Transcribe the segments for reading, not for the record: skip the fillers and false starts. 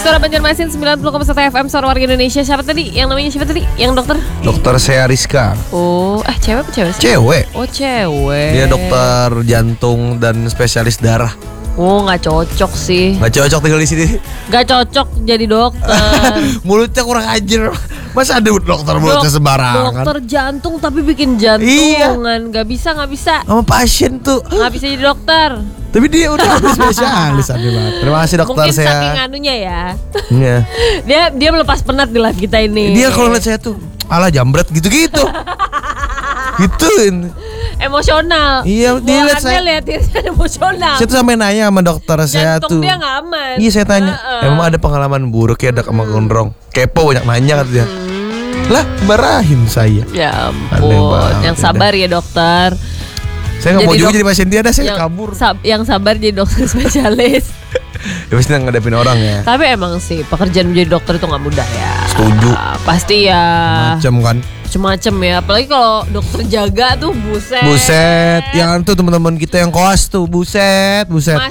Suara Banjarmasin 90,1 FM Suara Warga Indonesia. Siapa tadi? Yang namanya siapa tadi? Yang dokter? Dokter saya Rizka. Oh, cewek apa cewek sih? Cewek. Oh, cewek. Dia dokter jantung dan spesialis darah. Oh, nggak cocok sih. Gak cocok tinggal di sini. Nggak cocok jadi dokter. Mulutnya kurang ajar. Masa ada dokter mulutnya sembarangan? Dokter jantung tapi bikin jantungan. Nggak bisa. Sama pasien tuh. Nggak bisa jadi dokter. Tapi dia udah spesialis banget. Terima kasih dokter. Mungkin saya. saking anunya ya. Iya. Dia melepas penat di live kita ini. Dia kalau lihat saya tuh, ala jambret gitu-gitu. Gituin. Emosional. Iya, dia lihat saya. Liatin emosional. Saya tuh sampai nanya sama dokter saya Jantung tuh. dia nggak aman. Iya, saya tanya. Emang ada pengalaman buruk ya dok sama gondrong? Kepo banyak nanya kata dia. Lah, marahin saya. Ya Aneh ampun. banget, Yang sabar ya dokter. Saya nggak mau juga jadi pasien dia, saya kabur. Yang sabar jadi dokter spesialis. Ya pasti ngadepin orang ya. Tapi emang sih pekerjaan menjadi dokter itu nggak mudah ya. Setuju. Pasti ya. Macem kan. Macem ya. Apalagi kalau dokter jaga tuh Buset. Yang tuh teman-teman kita yang koas tuh buset.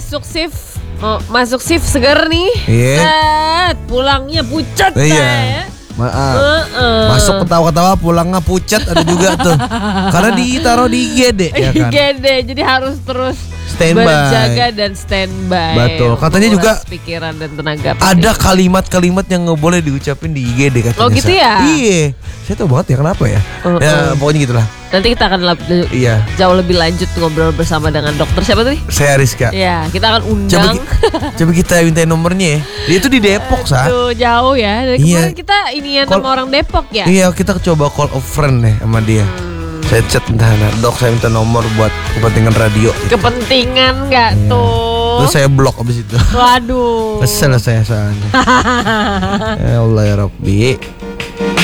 Masuk shift seger nih. Iya. Pulangnya pucat. Iya. Masuk ketawa-ketawa pulangnya pucat ada juga tuh. Karena ditaruh di IGD ya kan. IGD jadi harus terus standby. Berjaga dan standby. Betul. Katanya juga pikiran dan tenaga. Ada kalimat-kalimat yang nggak boleh diucapin di IGD katanya. Oh gitu ya? Iya. Saya tahu banget ya kenapa ya. Ya pokoknya gitulah. Nanti kita akan jauh lebih lanjut ngobrol bersama dengan dokter siapa tadi? Saya Rizka. Ya, kita akan undang. Coba kita minta nomornya ya. Dia itu di Depok, Sa. Tuh, jauh ya. Dari kemarin kita inian sama orang Depok ya. Iya, kita coba call a friend nih sama dia. Saya chat dok, saya minta nomor buat kepentingan radio. Kepentingan nggak tuh? Terus saya blok abis itu. Waduh. Kesel saya soalnya. Ya Allah ya Rabbi.